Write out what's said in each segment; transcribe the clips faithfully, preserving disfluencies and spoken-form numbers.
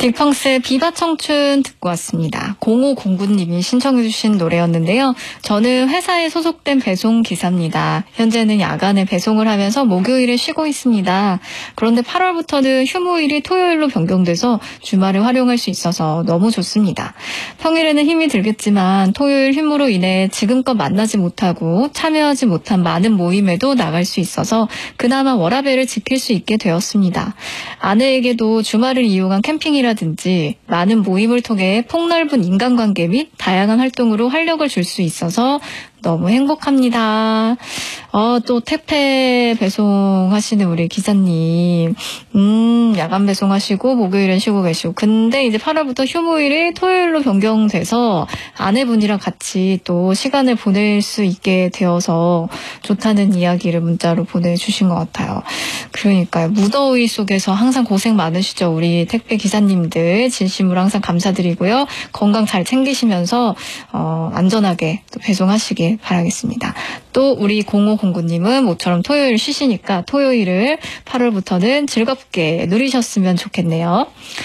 딕펑스의 비바 청춘 듣고 왔습니다. 공오공구님이 신청해 주신 노래였는데요. 저는 회사에 소속된 배송 기사입니다. 현재는 야간에 배송을 하면서 목요일에 쉬고 있습니다. 그런데 팔월부터는 휴무일이 토요일로 변경돼서 주말을 활용할 수 있어서 너무 좋습니다. 평일에는 힘이 들겠지만 토요일 휴무로 인해 지금껏 만나지 못하고 참여하지 못한 많은 모임에도 나갈 수 있어서 그나마 워라밸을 지킬 수 있게 되었습니다. 아내에게도 주말을 이용한 캠핑이라든지 많은 모임을 통해 폭넓은 인간관계 및 다양한 활동으로 활력을 줄 수 있어서 너무 행복합니다. 어, 또 택배 배송하시는 우리 기사님, 음, 야간 배송하시고 목요일엔 쉬고 계시고, 근데 이제 팔월부터 휴무일이 토요일로 변경돼서 아내분이랑 같이 또 시간을 보낼 수 있게 되어서 좋다는 이야기를 문자로 보내주신 것 같아요. 그러니까요. 무더위 속에서 항상 고생 많으시죠. 우리 택배 기사님들 진심으로 항상 감사드리고요. 건강 잘 챙기시면서 어, 안전하게 또 배송하시길 바라겠습니다. 또 우리 공오공구님은 모처럼 토요일 쉬시니까 토요일을 팔월부터는 즐겁게 누리셨으면 좋겠네요.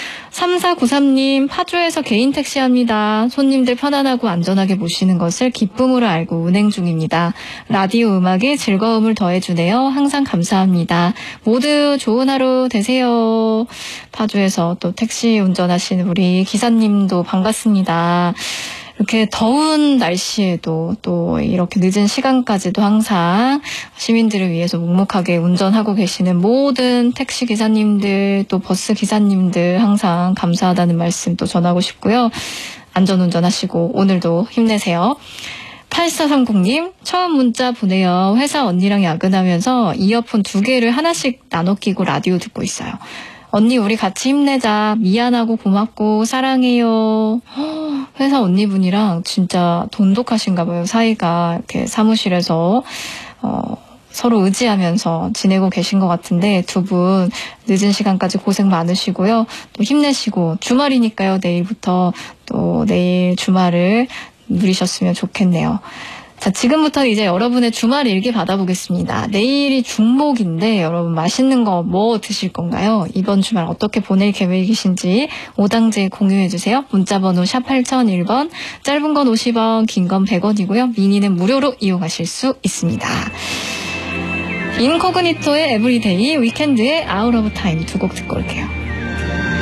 삼사구삼님, 파주에서 개인 택시합니다. 손님들 편안하고 안전하게 모시는 것을 기쁨으로 알고 운행 중입니다. 라디오 음악이 즐거움을 더해주네요. 항상 감사합니다. 모두 좋은 하루 되세요. 파주에서 또 택시 운전하시는 우리 기사님도 반갑습니다. 이렇게 더운 날씨에도 또 이렇게 늦은 시간까지도 항상 시민들을 위해서 묵묵하게 운전하고 계시는 모든 택시 기사님들 또 버스 기사님들 항상 감사하다는 말씀 또 전하고 싶고요. 안전운전 하시고 오늘도 힘내세요. 팔사삼공님, 처음 문자 보내요. 회사 언니랑 야근하면서 이어폰 두 개를 하나씩 나눠 끼고 라디오 듣고 있어요. 언니 우리 같이 힘내자. 미안하고 고맙고 사랑해요. 허, 회사 언니분이랑 진짜 돈독하신가 봐요. 사이가 이렇게 사무실에서 어, 서로 의지하면서 지내고 계신 것 같은데 두 분 늦은 시간까지 고생 많으시고요. 또 힘내시고 주말이니까요. 내일부터 또 내일 주말을 누리셨으면 좋겠네요. 자, 지금부터 이제 여러분의 주말 일기 받아보겠습니다. 내일이 중목인데 여러분 맛있는 거 뭐 드실 건가요? 이번 주말 어떻게 보낼 계획이신지 오당제 공유해주세요. 문자번호 샵 팔공공일 번, 짧은 건 오십 원, 긴 건 백 원이고요. 미니는 무료로 이용하실 수 있습니다. 인코그니토의 에브리데이, 위켄드의 아웃 오브 타임 두 곡 듣고 올게요.